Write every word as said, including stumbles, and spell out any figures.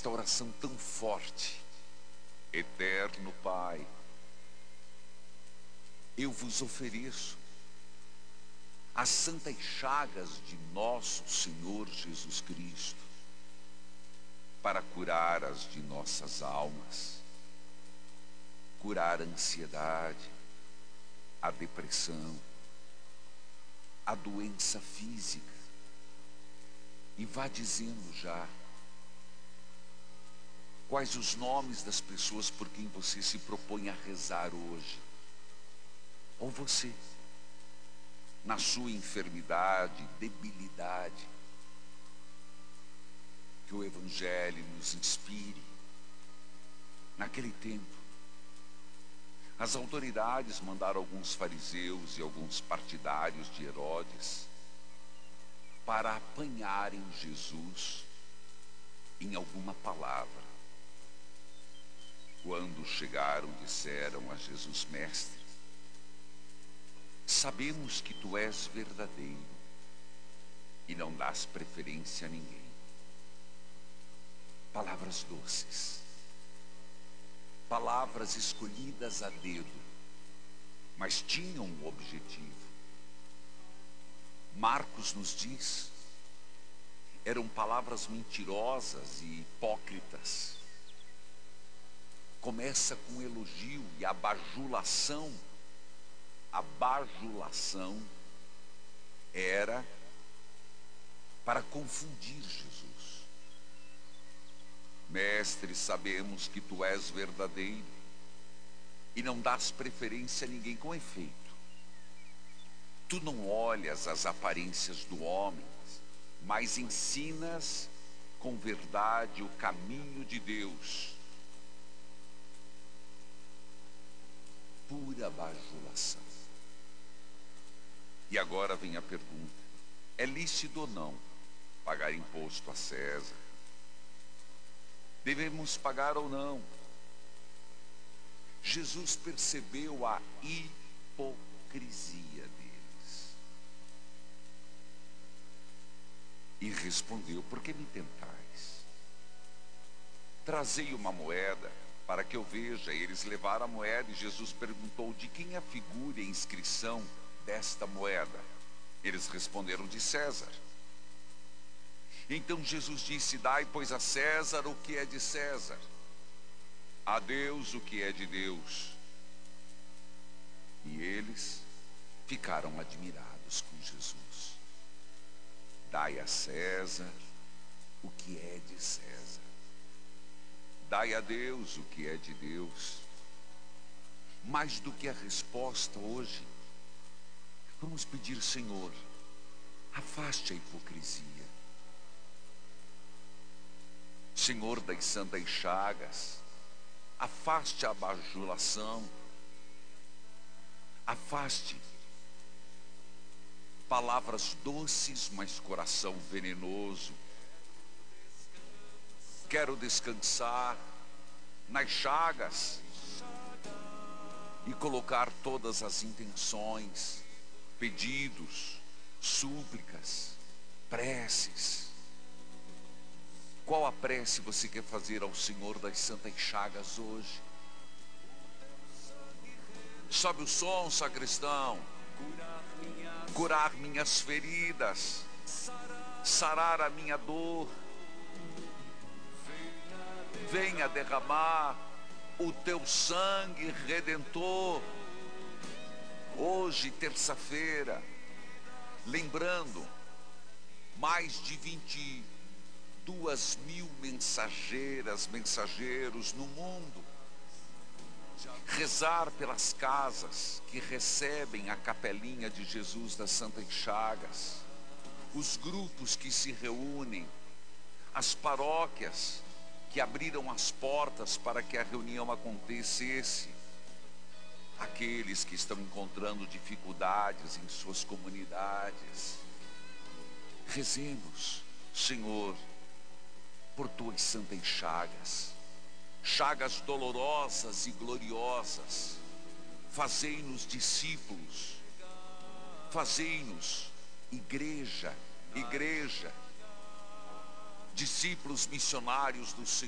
esta oração tão forte. Eterno Pai, eu vos ofereço as santas chagas de nosso Senhor Jesus Cristo, para curar as de nossas almas, curar a ansiedade, a depressão, a doença física. E vá dizendo já quais os nomes das pessoas por quem você se propõe a rezar hoje. Ou você, na sua enfermidade, debilidade, que o Evangelho nos inspire. Naquele tempo, as autoridades mandaram alguns fariseus e alguns partidários de Herodes para apanharem Jesus em alguma palavra. Quando chegaram, disseram a Jesus: Mestre, sabemos que tu és verdadeiro e não dás preferência a ninguém. Palavras doces, palavras escolhidas a dedo, mas tinham um objetivo. Marcos nos diz, eram palavras mentirosas e hipócritas. Começa com elogio e a bajulação. A bajulação era para confundir Jesus. Mestre, sabemos que tu és verdadeiro e não dás preferência a ninguém. Com efeito, tu não olhas as aparências do homem, mas ensinas com verdade o caminho de Deus. Pura bajulação. E agora vem a pergunta: é lícito ou não pagar imposto a César? Devemos pagar ou não? Jesus percebeu a hipocrisia deles e respondeu: por que me tentais? Trazei uma moeda para que eu veja. E eles levaram a moeda, e Jesus perguntou: de quem é a figura e a inscrição desta moeda? Eles responderam: de César. Então Jesus disse: dai, pois, a César o que é de César, a Deus o que é de Deus. E eles ficaram admirados com Jesus. Dai a César o que é de César, dai a Deus o que é de Deus. Mais do que a resposta hoje, vamos pedir: Senhor, afaste a hipocrisia. Senhor das santas chagas, afaste a bajulação, afaste palavras doces, mas coração venenoso. Quero descansar nas chagas e colocar todas as intenções, pedidos, súplicas, preces. Qual a prece você quer fazer ao Senhor das santas chagas hoje? Sobe o som, sacristão. Curar minhas feridas, sarar a minha dor. Venha derramar o teu sangue redentor. Hoje, terça-feira, lembrando, mais de vinte e duas mil mensageiras, mensageiros no mundo. Rezar pelas casas que recebem a capelinha de Jesus das Santas Chagas, os grupos que se reúnem, as paróquias que abriram as portas para que a reunião acontecesse, aqueles que estão encontrando dificuldades em suas comunidades. Rezemos, Senhor, por tuas santas chagas, chagas dolorosas e gloriosas. Fazei-nos discípulos, fazei-nos igreja, igreja, discípulos missionários do Senhor.